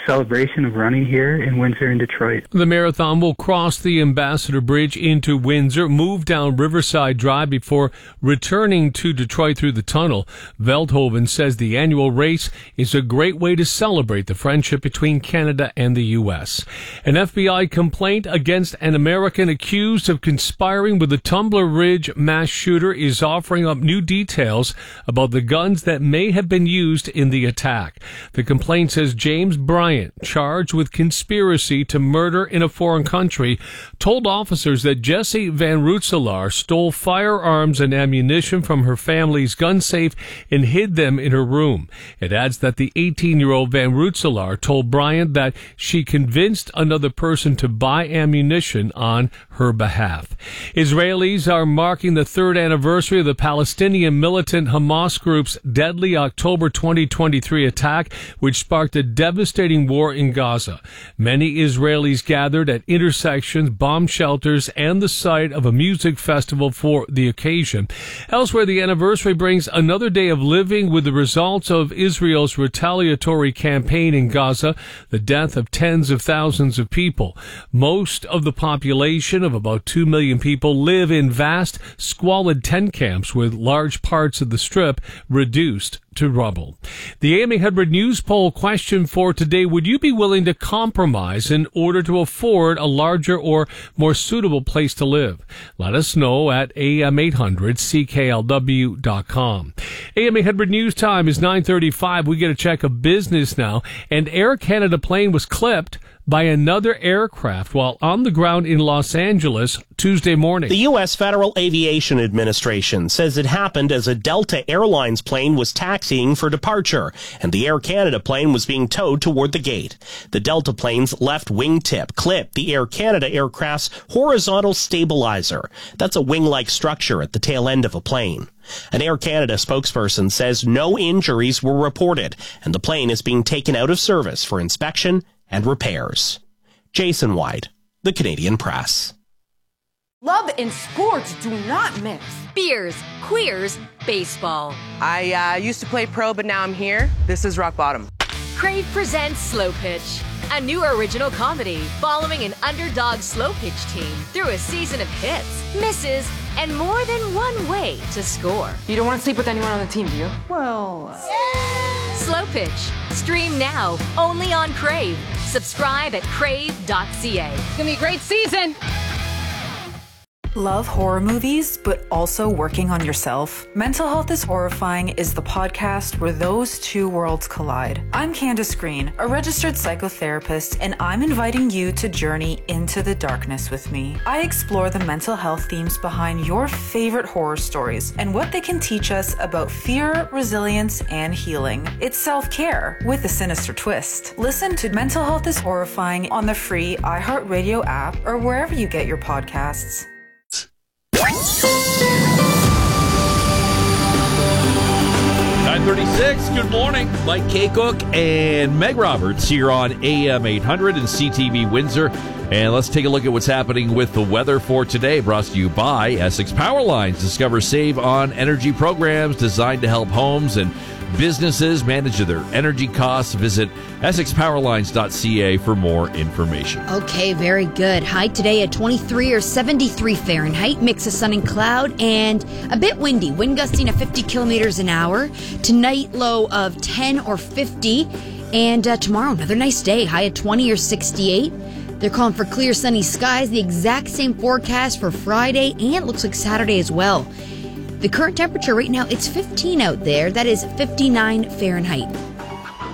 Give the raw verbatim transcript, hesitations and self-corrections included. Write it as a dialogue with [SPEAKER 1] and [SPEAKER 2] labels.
[SPEAKER 1] celebration of running here in Windsor and Detroit.
[SPEAKER 2] The marathon will cross the Ambassador Bridge into Windsor, move down Riverside Drive before returning to Detroit through the tunnel. Veldhoven says the annual race is a great way to celebrate the friendship between Canada and the U S. An F B I complaint against an American accused of conspiring with the Tumbler Ridge mass shooter is offering up new details about the guns that may have been used in the attack. The complaint says James Bryant, charged with conspiracy to murder in a foreign country, told officers that Jesse Van Rootselaar stole firearms and ammunition from her family's gun safe and hid them in her room. It adds that the eighteen-year-old Van Rootselaar told Bryant that she convinced another person to buy ammunition on her behalf. Israelis are marking the third anniversary of the Palestinian militant Hamas group's deadly October twenty twenty-three attack, which sparked a devastating war in Gaza. Many Israelis gathered at intersections, bomb shelters, and the site of a music festival for the occasion. Elsewhere, the anniversary brings another day of living with the results of Israel's retaliatory campaign in Gaza, the death of tens of thousands of people. Most of the population of about two million people live in vast, squalid tent camps with large parts of the strip reduced to rubble. The A M eight hundred News poll question for today: would you be willing to compromise in order to afford a larger or more suitable place to live? Let us know at A M eight hundred C K L W dot com. A M eight hundred News time is nine thirty-five. We get a check of business now. An Air Canada plane was clipped by another aircraft while on the ground in Los Angeles Tuesday morning.
[SPEAKER 3] The U S Federal Aviation Administration says it happened as a Delta Airlines plane was taxiing for departure, and the Air Canada plane was being towed toward the gate. The Delta plane's left wingtip clipped the Air Canada aircraft's horizontal stabilizer. That's a wing-like structure at the tail end of a plane. An Air Canada spokesperson says no injuries were reported, and the plane is being taken out of service for inspection and repairs. Jason White, The Canadian Press.
[SPEAKER 4] Love and sports do not mix.
[SPEAKER 5] Beers, queers, baseball.
[SPEAKER 4] I uh, used to play pro, but now I'm here. This is rock bottom.
[SPEAKER 5] Crave presents Slow Pitch, a new original comedy following an underdog slow pitch team through a season of hits, misses, and more than one way to score.
[SPEAKER 4] You don't want to sleep with anyone on the team, do you? Well...
[SPEAKER 5] Uh... Slow Pitch. Stream now, only on Crave. Subscribe at crave dot c a.
[SPEAKER 4] It's gonna be a great season!
[SPEAKER 6] Love horror movies, but also working on yourself? Mental Health is Horrifying is the podcast where those two worlds collide. I'm Candace Green, a registered psychotherapist, and I'm inviting you to journey into the darkness with me. I explore the mental health themes behind your favorite horror stories and what they can teach us about fear, resilience, and healing. It's self-care with a sinister twist. Listen to Mental Health is Horrifying on the free iHeartRadio app or wherever you get your podcasts.
[SPEAKER 7] nine thirty-six, good morning. Mike Kaycook and Meg Roberts here on A M eight hundred and C T V Windsor. And let's take a look at what's happening with the weather for today, brought to you by Essex Power Lines. Discover save on energy programs designed to help homes and businesses manage their energy costs. Visit essex power lines dot c a for more information.
[SPEAKER 8] Okay, very good. High today at twenty-three or seventy-three Fahrenheit. Mix of sun and cloud and a bit windy. Wind gusting at fifty kilometers an hour. Tonight, low of ten or fifty. And uh, tomorrow, another nice day. High at twenty or sixty-eight. They're calling for clear sunny skies. The exact same forecast for Friday and it looks like Saturday as well. The current temperature right now, it's fifteen out there. That is fifty-nine Fahrenheit.